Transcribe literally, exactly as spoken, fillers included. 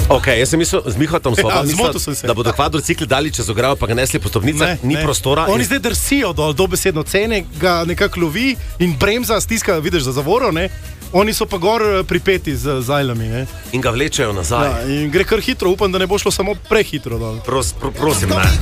Ok, jaz sem mislil, z Mihotom smo Ja, pa zmotil mislili, sem se. da bodo kvadrocikli dali čez ograjo, pa ga nesli po stopnicah, ni prostora. Oni in- zdaj drsijo dol, dobesedno cene ga nekako lovi in bremza stiska, vidiš, za zavoro, ne? Oni so pa gor eh, pripeti z zajlami, ne? In ga vlečejo nazaj. Ja, in gre kar hitro, upam, da ne bo šlo samo prehitro dol. Pros, pro, prosim, ne.